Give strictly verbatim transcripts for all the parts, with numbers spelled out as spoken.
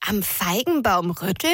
Am Feigenbaum rütteln?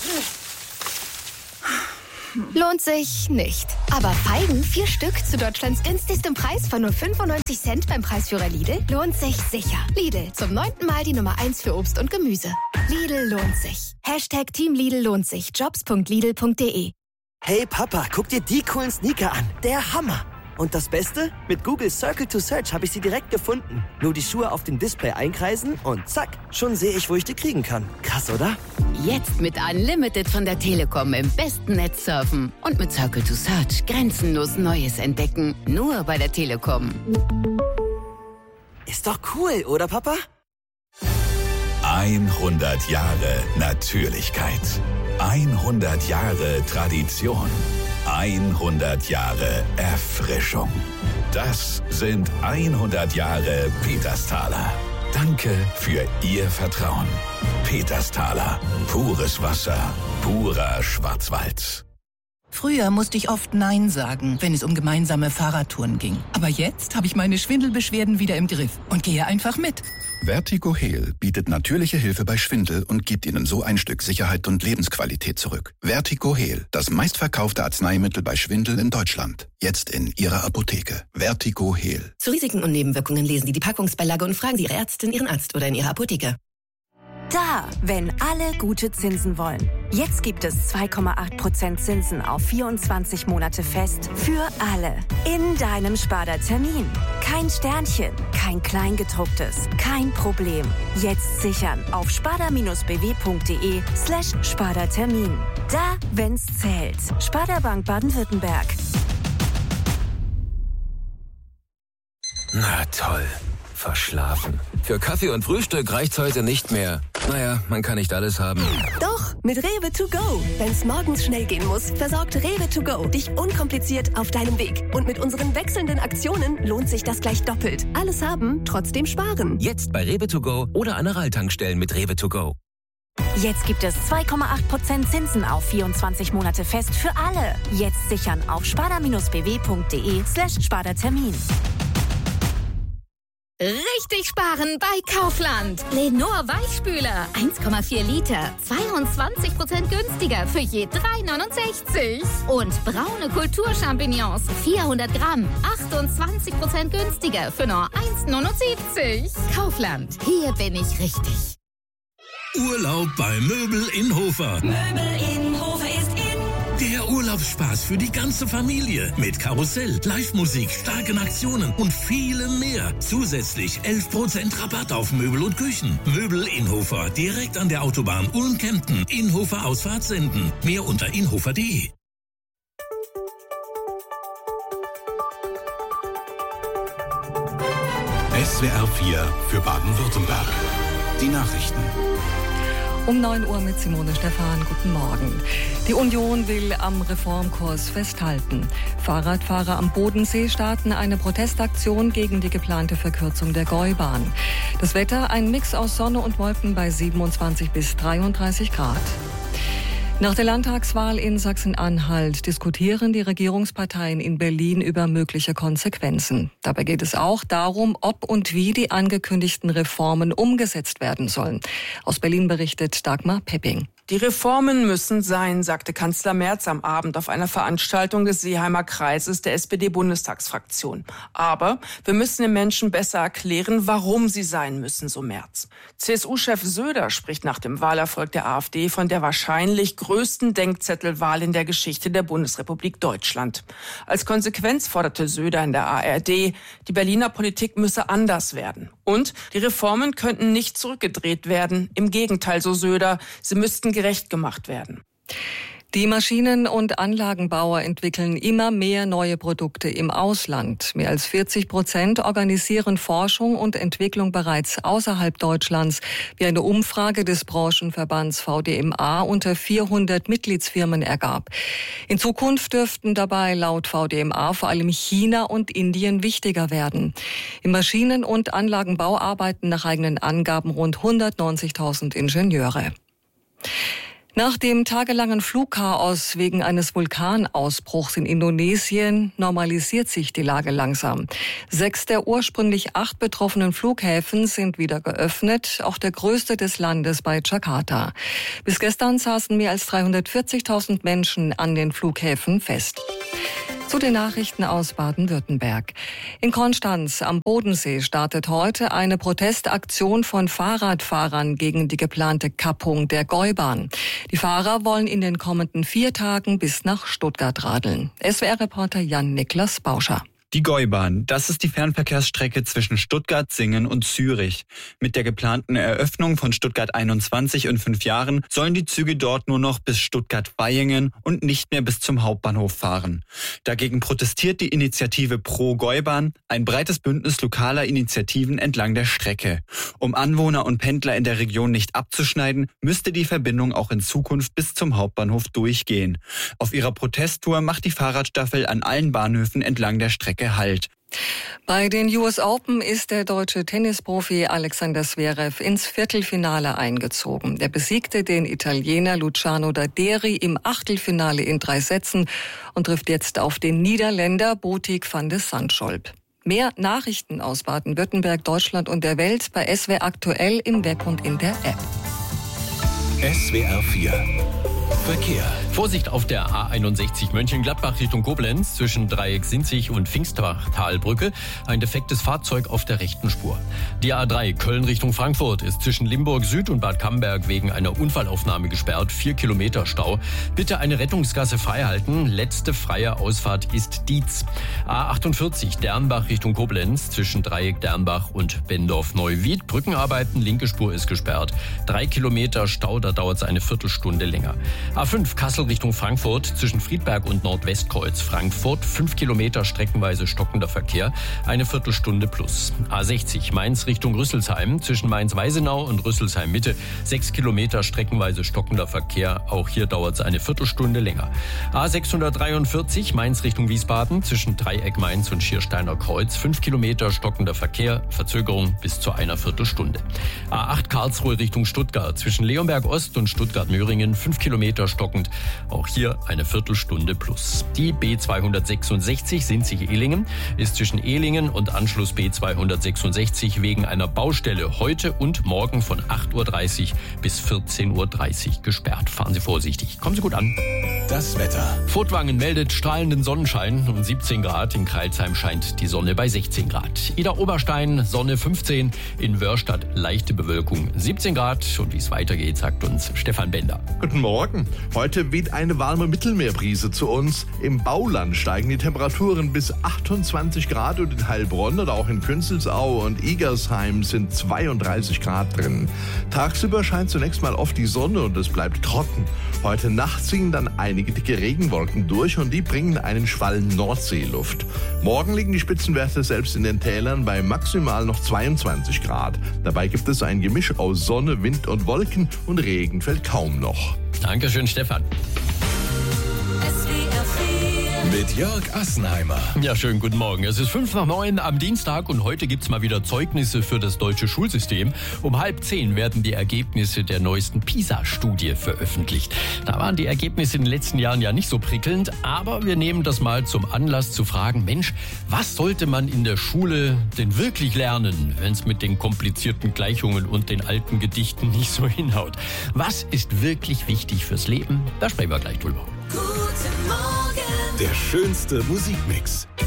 Lohnt sich nicht. Aber Feigen, vier Stück zu Deutschlands günstigstem Preis von nur fünfundneunzig Cent beim Preisführer Lidl, lohnt sich sicher. Lidl, zum neunten Mal die Nummer eins für Obst und Gemüse. Lidl lohnt sich. Hashtag Team Lidl lohnt sich. jobs punkt lidl punkt de. Hey Papa, guck dir die coolen Sneaker an. Der Hammer. Und das Beste? Mit Google Circle to Search habe ich sie direkt gefunden. Nur die Schuhe auf dem Display einkreisen und zack, schon sehe ich, wo ich die kriegen kann. Krass, oder? Jetzt mit Unlimited von der Telekom im besten Netz surfen. Und mit Circle to Search grenzenlos Neues entdecken. Nur bei der Telekom. Ist doch cool, oder Papa? hundert Jahre Natürlichkeit. hundert Jahre Tradition. hundert Jahre Erfrischung. Das sind hundert Jahre Petersthaler. Danke für Ihr Vertrauen. Petersthaler. Pures Wasser. Purer Schwarzwald. Früher musste ich oft Nein sagen, wenn es um gemeinsame Fahrradtouren ging. Aber jetzt habe ich meine Schwindelbeschwerden wieder im Griff und gehe einfach mit. Vertigo Heal bietet natürliche Hilfe bei Schwindel und gibt Ihnen so ein Stück Sicherheit und Lebensqualität zurück. Vertigo Heal, das meistverkaufte Arzneimittel bei Schwindel in Deutschland. Jetzt in Ihrer Apotheke. Vertigo Heal. Zu Risiken und Nebenwirkungen lesen Sie die Packungsbeilage und fragen Sie Ihre Ärztin, Ihren Arzt oder in Ihrer Apotheke. Da, wenn alle gute Zinsen wollen. Jetzt gibt es zwei Komma acht Prozent Zinsen auf vierundzwanzig Monate fest für alle. In deinem Sparda-Termin. Kein Sternchen, kein Kleingedrucktes, kein Problem. Jetzt sichern auf sparda-bw.de slash Sparda-Termin. Da, wenn's zählt. Sparda Bank Baden-Württemberg. Na toll. Verschlafen. Für Kaffee und Frühstück reicht's heute nicht mehr. Naja, man kann nicht alles haben. Doch, mit Rewe to go. Wenn's morgens schnell gehen muss, versorgt Rewe to go dich unkompliziert auf deinem Weg. Und mit unseren wechselnden Aktionen lohnt sich das gleich doppelt. Alles haben, trotzdem sparen. Jetzt bei Rewe to go oder Aral-Tankstellen mit Rewe to go. Jetzt gibt es zwei Komma acht Prozent Zinsen auf vierundzwanzig Monate fest für alle. Jetzt sichern auf sparda-bw.de slash Sparda-Termin. Richtig sparen bei Kaufland. Lenor Weichspüler. eins Komma vier Liter. zweiundzwanzig Prozent günstiger für je drei neunundsechzig. Und braune Kulturchampignons. vierhundert Gramm. achtundzwanzig Prozent günstiger für nur eins neunundsiebzig. Kaufland. Hier bin ich richtig. Urlaub bei Möbel in Hofer. Möbel in Hofer ist in. Der Urlaubsspaß für die ganze Familie. Mit Karussell, Live-Musik, starken Aktionen und vielem mehr. Zusätzlich elf Prozent Rabatt auf Möbel und Küchen. Möbel Inhofer, direkt an der Autobahn Ulm-Kempten. Inhofer Ausfahrt senden. Mehr unter inhofer punkt de. S W R vier für Baden-Württemberg. Die Nachrichten. Um neun Uhr mit Simone Stephan. Guten Morgen. Die Union will am Reformkurs festhalten. Fahrradfahrer am Bodensee starten eine Protestaktion gegen die geplante Verkürzung der Gäubahn. Das Wetter, ein Mix aus Sonne und Wolken bei siebenundzwanzig bis dreiunddreißig Grad. Nach der Landtagswahl in Sachsen-Anhalt diskutieren die Regierungsparteien in Berlin über mögliche Konsequenzen. Dabei geht es auch darum, ob und wie die angekündigten Reformen umgesetzt werden sollen. Aus Berlin berichtet Dagmar Pepping. Die Reformen müssen sein, sagte Kanzler Merz am Abend auf einer Veranstaltung des Seeheimer Kreises der S P D-Bundestagsfraktion. Aber wir müssen den Menschen besser erklären, warum sie sein müssen, so Merz. C S U-Chef Söder spricht nach dem Wahlerfolg der AfD von der wahrscheinlich größten Denkzettelwahl in der Geschichte der Bundesrepublik Deutschland. Als Konsequenz forderte Söder in der A R D, die Berliner Politik müsse anders werden. Und die Reformen könnten nicht zurückgedreht werden. Im Gegenteil, so Söder, sie müssten gerecht gemacht werden. Die Maschinen- und Anlagenbauer entwickeln immer mehr neue Produkte im Ausland. Mehr als vierzig Prozent organisieren Forschung und Entwicklung bereits außerhalb Deutschlands, wie eine Umfrage des Branchenverbands V D M A unter vierhundert Mitgliedsfirmen ergab. In Zukunft dürften dabei laut V D M A vor allem China und Indien wichtiger werden. Im Maschinen- und Anlagenbau arbeiten nach eigenen Angaben rund hundertneunzigtausend Ingenieure. Nach dem tagelangen Flugchaos wegen eines Vulkanausbruchs in Indonesien normalisiert sich die Lage langsam. Sechs der ursprünglich acht betroffenen Flughäfen sind wieder geöffnet, auch der größte des Landes bei Jakarta. Bis gestern saßen mehr als dreihundertvierzigtausend Menschen an den Flughäfen fest. Zu den Nachrichten aus Baden-Württemberg. In Konstanz am Bodensee startet heute eine Protestaktion von Fahrradfahrern gegen die geplante Kappung der Gäubahn. Die Fahrer wollen in den kommenden vier Tagen bis nach Stuttgart radeln. S W R-Reporter Jan-Niklas Bauscher. Die Gäubahn, das ist die Fernverkehrsstrecke zwischen Stuttgart, Singen und Zürich. Mit der geplanten Eröffnung von Stuttgart einundzwanzig in fünf Jahren sollen die Züge dort nur noch bis Stuttgart-Vaihingen und nicht mehr bis zum Hauptbahnhof fahren. Dagegen protestiert die Initiative Pro Gäubahn, ein breites Bündnis lokaler Initiativen entlang der Strecke. Um Anwohner und Pendler in der Region nicht abzuschneiden, müsste die Verbindung auch in Zukunft bis zum Hauptbahnhof durchgehen. Auf ihrer Protesttour macht die Fahrradstaffel an allen Bahnhöfen entlang der Strecke Halt. Bei den U S Open ist der deutsche Tennisprofi Alexander Zverev ins Viertelfinale eingezogen. Er besiegte den Italiener Luciano Daderi im Achtelfinale in drei Sätzen und trifft jetzt auf den Niederländer Botik van de Zandschulp. Mehr Nachrichten aus Baden-Württemberg, Deutschland und der Welt bei S W R aktuell im Web und in der App. S W R vier Verkehr. Vorsicht auf der A einundsechzig Mönchengladbach Richtung Koblenz zwischen Dreieck Sinzig und Pfingsttalbrücke. Ein defektes Fahrzeug auf der rechten Spur. Die A drei Köln Richtung Frankfurt ist zwischen Limburg Süd und Bad Camberg wegen einer Unfallaufnahme gesperrt. Vier Kilometer Stau. Bitte eine Rettungsgasse freihalten. Letzte freie Ausfahrt ist Dietz. A achtundvierzig Dernbach Richtung Koblenz zwischen Dreieck Dernbach und Bendorf-Neuwied. Brückenarbeiten, linke Spur ist gesperrt. Drei Kilometer Stau, da dauert es eine Viertelstunde länger. A fünf Kassel Richtung Frankfurt zwischen Friedberg und Nordwestkreuz Frankfurt. Fünf Kilometer streckenweise stockender Verkehr. Eine Viertelstunde plus. A sechzig Mainz Richtung Rüsselsheim zwischen Mainz-Weisenau und Rüsselsheim-Mitte. Sechs Kilometer streckenweise stockender Verkehr. Auch hier dauert es eine Viertelstunde länger. A sechshundertdreiundvierzig Mainz Richtung Wiesbaden zwischen Dreieck Mainz und Schiersteiner Kreuz. Fünf Kilometer stockender Verkehr. Verzögerung bis zu einer Viertelstunde. A acht Karlsruhe Richtung Stuttgart zwischen Leonberg Ost und Stuttgart-Möhringen. Fünf Kilometer stockend. Auch hier eine Viertelstunde plus. Die B zweihundertsechsundsechzig Sinzig-Ehlingen ist zwischen Ehlingen und Anschluss B zweihundertsechsundsechzig wegen einer Baustelle heute und morgen von acht Uhr dreißig bis vierzehn Uhr dreißig gesperrt. Fahren Sie vorsichtig. Kommen Sie gut an. Das Wetter. Furtwangen meldet strahlenden Sonnenschein um siebzehn Grad. In Crailsheim scheint die Sonne bei sechzehn Grad. Idar-Oberstein Sonne fünfzehn. In Wörstadt leichte Bewölkung siebzehn Grad. Und wie es weitergeht, sagt uns Stefan Bender. Guten Morgen. Heute weht eine warme Mittelmeerbrise zu uns. Im Bauland steigen die Temperaturen bis achtundzwanzig Grad und in Heilbronn oder auch in Künzelsau und Igersheim sind zweiunddreißig Grad drin. Tagsüber scheint zunächst mal oft die Sonne und es bleibt trocken. Heute Nacht ziehen dann einige dicke Regenwolken durch und die bringen einen Schwall Nordseeluft. Morgen liegen die Spitzenwerte selbst in den Tälern bei maximal noch zweiundzwanzig Grad. Dabei gibt es ein Gemisch aus Sonne, Wind und Wolken und Regen fällt kaum noch. Dankeschön, Stefan. Mit Jörg Assenheimer. Ja, schönen guten Morgen. Es ist fünf nach neun am Dienstag und heute gibt's mal wieder Zeugnisse für das deutsche Schulsystem. Um halb zehn werden die Ergebnisse der neuesten PISA-Studie veröffentlicht. Da waren die Ergebnisse in den letzten Jahren ja nicht so prickelnd, aber wir nehmen das mal zum Anlass zu fragen, Mensch, was sollte man in der Schule denn wirklich lernen, wenn es mit den komplizierten Gleichungen und den alten Gedichten nicht so hinhaut? Was ist wirklich wichtig fürs Leben? Da sprechen wir gleich drüber. Guten Morgen. Der schönste Musikmix.